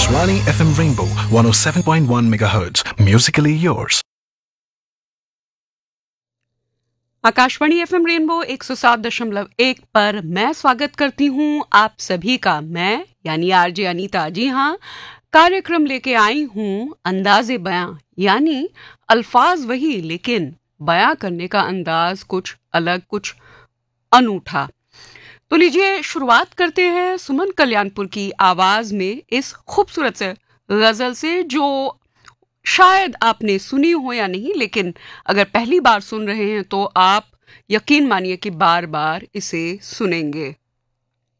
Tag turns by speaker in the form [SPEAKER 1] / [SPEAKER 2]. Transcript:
[SPEAKER 1] Akashvani FM Rainbow 107.1 MHz. Musically yours.
[SPEAKER 2] Akashvani FM rainbow 107.1 पर मैं स्वागत करती हूँ आप सभी का। मैं यानी आरजे अनीता, जी हाँ, कार्यक्रम लेके आई हूँ अंदाज़े बयां, यानी अल्फाज वही लेकिन बयां करने का अंदाज कुछ अलग, कुछ अनूठा। तो लीजिए शुरुआत करते हैं सुमन कल्याणपुर की आवाज में इस खूबसूरत से गजल से, जो शायद आपने सुनी हो या नहीं, लेकिन अगर पहली बार सुन रहे हैं तो आप यकीन मानिए कि बार बार इसे सुनेंगे।